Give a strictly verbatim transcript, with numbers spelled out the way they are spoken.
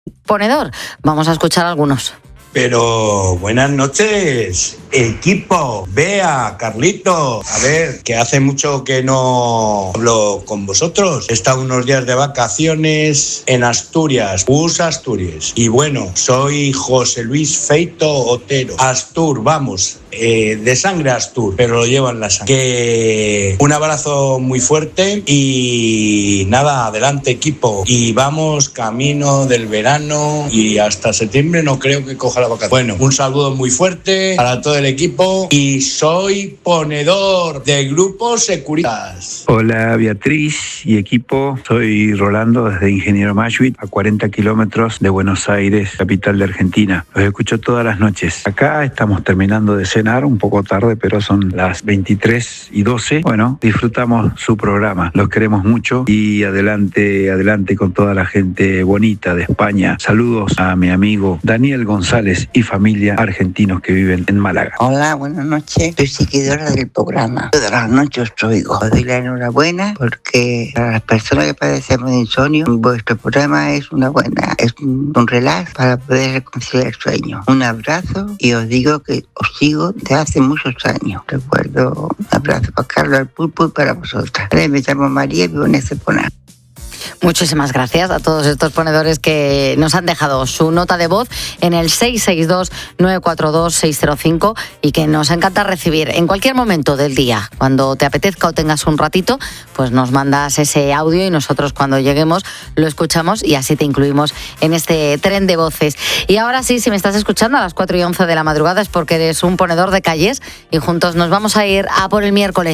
ponedor. Vamos a escuchar algunos. Pero buenas noches, equipo, Bea, Carlito. A ver, que hace mucho que no hablo con vosotros. He estado unos días de vacaciones en Asturias, U S Asturias. Y bueno, soy José Luis Feito Otero. Astur, vamos, eh, de sangre Astur, pero lo llevo en la sangre. Que un abrazo muy fuerte y nada, adelante equipo. Y vamos camino del verano y hasta septiembre no creo que coja la vacación. Bueno, un saludo muy fuerte para todo el equipo y soy ponedor de Grupo Securitas. Hola Beatriz y equipo, soy Rolando desde Ingeniero Mashuit, a cuarenta kilómetros de Buenos Aires, capital de Argentina. Los escucho todas las noches. Acá estamos terminando de cenar, un poco tarde, pero son las veintitrés y doce. Bueno, disfrutamos su programa, los queremos mucho y adelante, adelante con toda la gente bonita de España. Saludos a mi amigo Daniel González y familia argentinos que viven en Málaga. Hola, buenas noches. Soy seguidora del programa. Todas las noches os oigo. Os doy la enhorabuena porque para las personas que padecemos de insomnio, vuestro programa es una buena, es un, un relax para poder reconciliar el sueño. Un abrazo y os digo que os sigo desde hace muchos años. Recuerdo un abrazo para Carlos, al Pulpo y para vosotras. Me llamo María y vivo en Estepona. Muchísimas gracias a todos estos ponedores que nos han dejado su nota de voz en el seis seis dos, nueve cuatro dos, seis cero cinco y que nos encanta recibir en cualquier momento del día. Cuando te apetezca o tengas un ratito, pues nos mandas ese audio y nosotros cuando lleguemos lo escuchamos y así te incluimos en este tren de voces. Y ahora sí, si me estás escuchando a las cuatro y once de la madrugada es porque eres un ponedor de calles y juntos nos vamos a ir a por el miércoles.